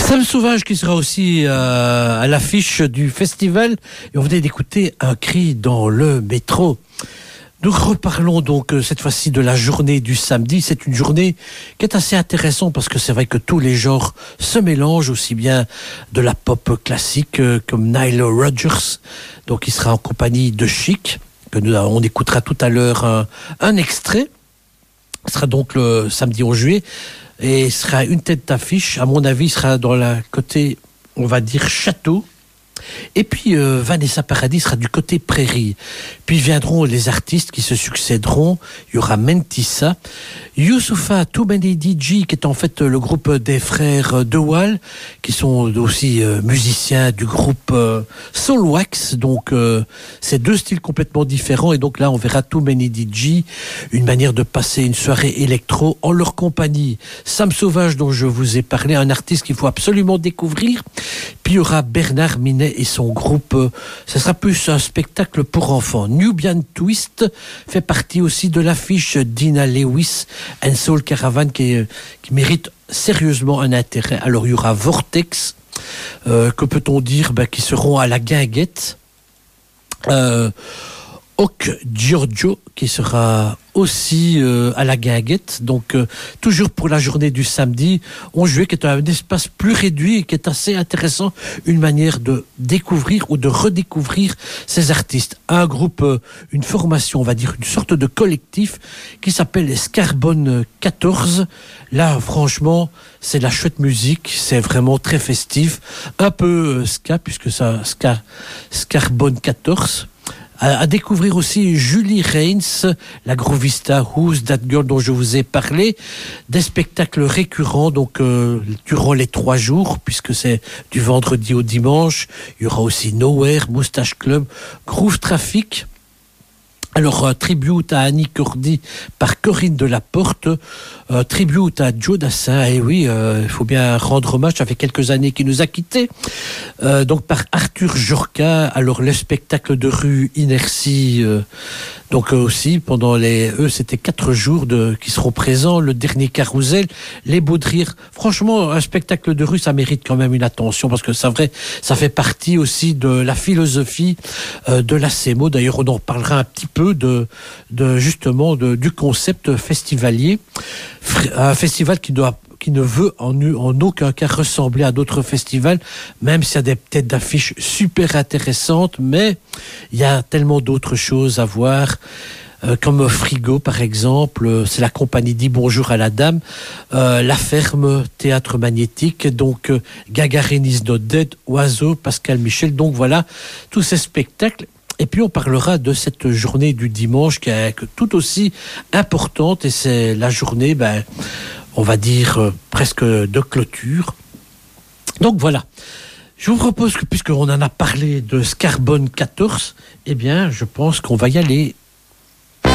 Sam Sauvage qui sera aussi à l'affiche du festival. Et on venait d'écouter Un cri dans le métro. Nous reparlons donc cette fois-ci de la journée du samedi. C'est une journée qui est assez intéressante parce que c'est vrai que tous les genres se mélangent, aussi bien de la pop classique comme Nile Rodgers. Donc il sera en compagnie de Chic, que on écoutera tout à l'heure un extrait. Ce sera donc le samedi 11 juillet. Et ce sera une tête d'affiche, à mon avis, sera dans la côté, on va dire, château. Et puis Vanessa Paradis sera du côté prairie. Puis viendront les artistes qui se succéderont. Il y aura Mentissa, Youssoufa, Too Many DJ, qui est en fait le groupe des frères De Waal, qui sont aussi musiciens du groupe Soulwax. Donc c'est deux styles complètement différents. Et donc là, on verra Too Many DJ, une manière de passer une soirée électro en leur compagnie. Sam Sauvage, dont je vous ai parlé, un artiste qu'il faut absolument découvrir. Puis il y aura Bernard Minet et son groupe. Ça sera plus un spectacle pour enfants. Nubian Twist fait partie aussi de l'affiche. Dina Lewis and Soul Caravan qui mérite sérieusement un intérêt. Alors il y aura Vortex, que peut-on dire, qui seront à la guinguette. Oc Giorgio qui sera aussi à la guinguette, donc toujours pour la journée du samedi 11 juillet, qui est un espace plus réduit et qui est assez intéressant, une manière de découvrir ou de redécouvrir ces artistes. Un groupe, une formation, on va dire une sorte de collectif qui s'appelle Scarbone 14. Là, franchement, c'est la chouette musique, c'est vraiment très festif, un peu ska, puisque ça, Scarbone 14. À découvrir aussi Julie Reigns, la groovista Who's That Girl dont je vous ai parlé, des spectacles récurrents donc durant les 3 jours, puisque c'est du vendredi au dimanche. Il y aura aussi Nowhere, Moustache Club, Groove Traffic. Alors, tribute à Annie Cordy par Corinne Delaporte, tribute à Joe Dassin, et oui, il faut bien rendre hommage, ça fait quelques années qu'il nous a quittés, donc par Arthur Jorca. Alors, le spectacle de rue Inertie, donc aussi, pendant c'était 4 jours qui seront présents, le dernier carrousel, les Beaux de Rire. Franchement, un spectacle de rue, ça mérite quand même une attention, parce que ça fait partie aussi de la philosophie de la CEMO. D'ailleurs, on en reparlera un petit peu justement du concept festivalier, un festival qui ne veut en aucun cas ressembler à d'autres festivals, même s'il y a des têtes d'affiches super intéressantes, mais il y a tellement d'autres choses à voir, comme Frigo par exemple, c'est la compagnie dit Bonjour à la Dame, La Ferme, Théâtre Magnétique, donc Gagarin is not dead, Oiseau, Pascal Michel, donc voilà, tous ces spectacles. Et puis on parlera de cette journée du dimanche qui est tout aussi importante, et c'est la journée, on va dire presque de clôture. Donc voilà, je vous propose que, puisqu'on en a parlé de Scarbone 14, eh bien je pense qu'on va y aller.